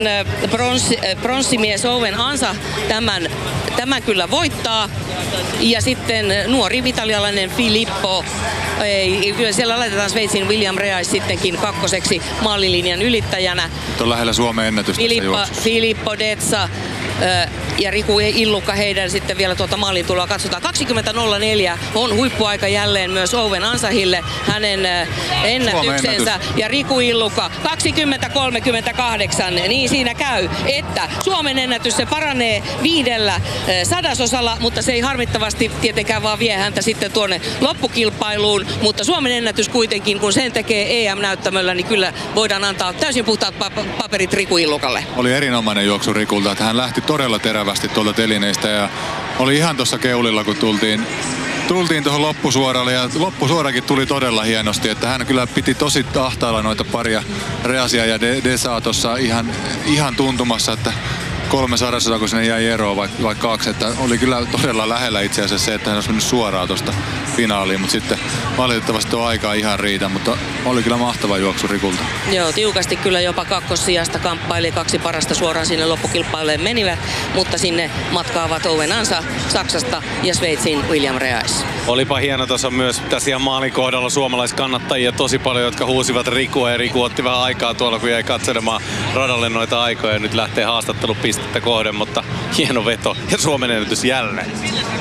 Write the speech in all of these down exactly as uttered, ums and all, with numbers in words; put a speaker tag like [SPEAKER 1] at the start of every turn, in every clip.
[SPEAKER 1] Bronssi, bronssimies Owen Ansa tämän, tämän kyllä voittaa. Ja sitten nuori italialainen Filippo, ei, kyllä siellä laitetaan Sveitsin William Reais sittenkin kakkoseksi maalilinjan ylittäjänä.
[SPEAKER 2] Nyt on lähellä Suomen ennätystä
[SPEAKER 1] Filippo, Filippo Detsa ja Riku Illukka heidän sitten vielä tuota maalin tuloa katsotaan. kaksikymmentä nolla neljä on huippuaika jälleen myös Owen Ansahille, hänen ennätyksensä. Ja Riku Illukka kaksikymmentä kolmekymmentäkahdeksan, niin siinä käy, että Suomen ennätys se paranee viidellä sadasosalla, mutta se ei harmittavasti tietenkään vaan vie häntä sitten tuonne loppukilpailuun. Mutta Suomen ennätys kuitenkin, kun sen tekee E M-näyttämöllä, niin kyllä voidaan antaa täysin puhtaat paperit Riku Illukalle.
[SPEAKER 2] Oli erinomainen juoksu Rikulta, että hän lähti todella terävästi tuolta telineistä ja oli ihan tuossa keulilla, kun tultiin tultiin tuohon loppusuoralle ja loppusuorakin tuli todella hienosti, että hän kyllä piti tosi ahtailla noita paria Reasia ja Desaa tuossa ihan, ihan tuntumassa, että kolme sadasosaa, kun sinne jäi eroon vaikka vaik kaksi, että oli kyllä todella lähellä itse asiassa se, että hän olisi mennyt suoraan tuosta finaaliin, mutta sitten valitettavasti tuo aika ihan riitä, mutta oli kyllä mahtava juoksu Rikulta.
[SPEAKER 1] Joo, tiukasti kyllä jopa kakkossijasta kamppaili, kaksi parasta suoraan sinne loppukilpailuun menivät, mutta sinne matkaavat Owen Ansa Saksasta ja Sveitsin William Reais.
[SPEAKER 3] Olipa hieno tuossa myös tässä ihan maalin kohdalla suomalaiskannattajia tosi paljon, jotka huusivat Rikua ja Riku otti vähän aikaa tuolla, kun jäi katselemaan radalle noita aikoja ja nyt lähtee haastattelupistettä kohden, mutta hieno veto ja Suomen ennätys jälleen.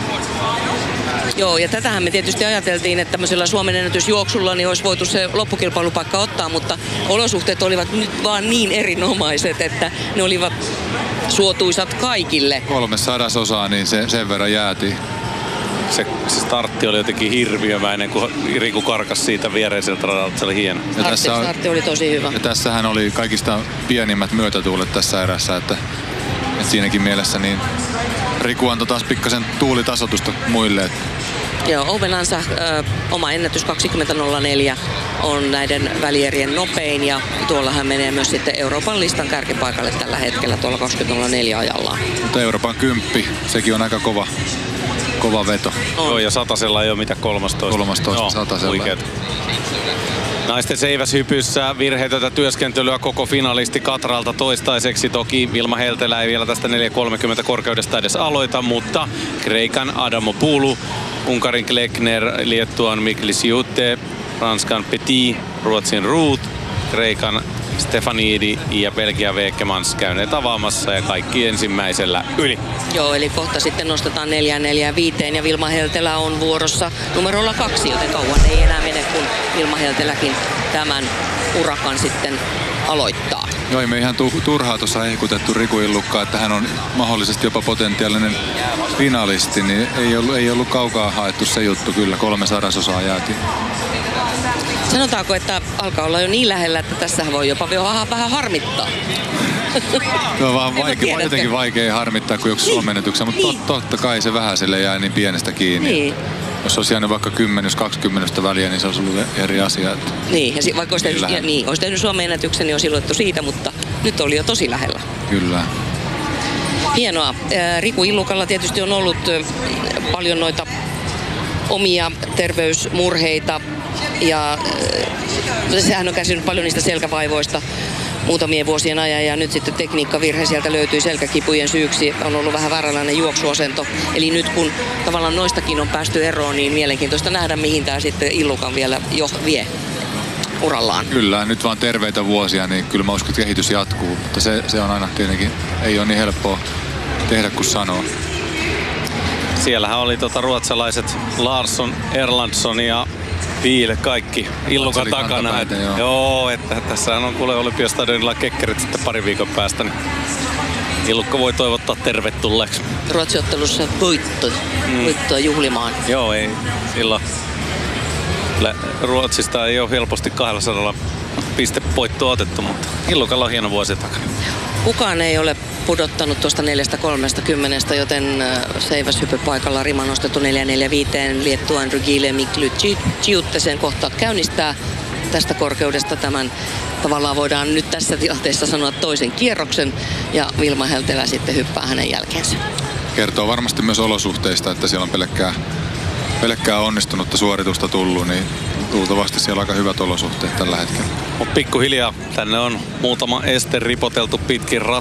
[SPEAKER 1] Joo, ja tätähän me tietysti ajateltiin, että tämmöisellä Suomen ennätysjuoksulla niin olisi voitu se loppukilpailupaikka ottaa, mutta olosuhteet olivat nyt vaan niin erinomaiset, että ne olivat suotuisat kaikille.
[SPEAKER 2] Kolme sadasosaa, niin se, sen verran jäätiin.
[SPEAKER 3] Se, se startti oli jotenkin hirviömäinen, kun Riku karkasi siitä viereiseltä radalta. Se oli hieno.
[SPEAKER 1] Ja startti, tässä on, startti oli tosi hyvä.
[SPEAKER 2] Ja tässähän oli kaikista pienimmät myötätuulet tässä erässä, että, että siinäkin mielessä niin Riku antoi taas pikkasen tuulitasotusta muille.
[SPEAKER 1] Joo, Owen Ansa, ö, oma ennätys kaksikymmentä nolla neljä on näiden välierien nopein ja tuolla hän menee myös sitten Euroopan listan kärkipaikalle tällä hetkellä tuolla kaksikymmentä nolla neljä ajallaan.
[SPEAKER 2] Mutta Euroopan kymppi, sekin on aika kova, kova veto.
[SPEAKER 3] On. Joo, ja satasella ei ole mitä kolmastoista.
[SPEAKER 2] kolmastoista satasella.
[SPEAKER 3] Huikeet. Naisten seiväshypyssä virheetöntä työskentelyä koko finalisti Katralta toistaiseksi. Toki Vilma Heltelä ei vielä tästä neljä kolmekymmentä korkeudesta edes aloita, mutta Kreikan Adamopoulou, Unkarin Klekner, Liettuan Miklis Jutte, Ranskan Petit, Ruotsin Ruut, Kreikan Stefanidi ja Belgia Vekemans käyneet avaamassa ja kaikki ensimmäisellä yli.
[SPEAKER 1] Joo, eli kohta sitten nostetaan neljä neljä viisi ja Vilma Heltelä on vuorossa numerolla kaksi, joten kauan ei enää mene, kun Vilma Helteläkin tämän urakan sitten aloittaa.
[SPEAKER 2] Joo, ei me ihan turhaa tuossa hehkutettu Riku Illukkaa, että hän on mahdollisesti jopa potentiaalinen finalisti, niin ei ollut, ei ollut kaukaa haettu se juttu kyllä, kolme sadasosaa jäätiin.
[SPEAKER 1] Sanotaanko, että alkaa olla jo niin lähellä, että tässä voi jopa vähän harmittaa.
[SPEAKER 2] Se on vaan vaikea, jotenkin vaikea harmittaa, kun joku Suomen ennätyksen, mutta niin. tot, totta kai se vähän sille jää niin pienestä kiinni.
[SPEAKER 1] Niin.
[SPEAKER 2] Jos olisi jäänyt vaikka kymmenys kaksikymmentä väliä, niin se olisi ollut eri asia. Että
[SPEAKER 1] niin, ja vaikka olisi tehnyt, ja, niin, olisi tehnyt Suomen ennätyksen, niin olisi ilmoitettu siitä, mutta nyt oli jo tosi lähellä.
[SPEAKER 2] Kyllä.
[SPEAKER 1] Hienoa. Riku Illukalla tietysti on ollut paljon noita omia terveysmurheita. Ja sehän on kärsinyt paljon niistä selkävaivoista muutamien vuosien ajan ja nyt sitten tekniikkavirhe sieltä löytyi selkäkipujen syyksi. On ollut vähän vääränlainen juoksuasento. Eli nyt kun tavallaan noistakin on päästy eroon, niin mielenkiintoista nähdä mihin tämä sitten Illukan vielä jo vie urallaan.
[SPEAKER 2] Kyllä, nyt vaan terveitä vuosia, niin kyllä mä uskon, että kehitys jatkuu. Mutta se, se on aina tietenkin, ei ole niin helppoa tehdä kuin sanoo.
[SPEAKER 3] Siellähän oli tota ruotsalaiset Larsson, Erlandsson ja Piile kaikki Illukan takana. Et, joo. joo, että tässähän on kuule Olympiastadionilla kekkerit sitten pari viikon päästä. Niin Illukka voi toivottaa tervetulleeksi.
[SPEAKER 1] Ruotsiottelussa voitto, mm. voittoa juhlimaan.
[SPEAKER 3] Joo, ei. Silloin Ruotsista ei ole helposti kaksisataa pistevoittoa otettu, mutta Illukalla on hieno vuosi takana. Kukaan
[SPEAKER 1] ei ole pudottanut tuosta neljästä kolmekymmentä, joten seiväshypypaikalla rima nostettu neljä neljä viisi Liettuan Rygile Mikly Ciuttesen kohta käynnistää tästä korkeudesta tämän. Tavallaan voidaan nyt tässä tilanteessa sanoa toisen kierroksen ja Vilma Heltelä sitten hyppää hänen jälkeensä.
[SPEAKER 2] Kertoo varmasti myös olosuhteista, että siellä on pelkkää, pelkkää onnistunutta suoritusta tullut, niin luultavasti siellä on aika hyvät olosuhteet tällä hetkellä.
[SPEAKER 3] Mutta pikkuhiljaa tänne on muutama este ripoteltu pitkin